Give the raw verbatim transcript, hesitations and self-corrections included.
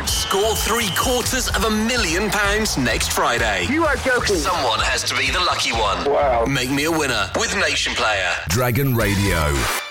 Score three quarters of a million pounds next Friday. You are joking. Someone has to be the lucky one. Wow. Make me a winner with Nation Player. Dragon Radio.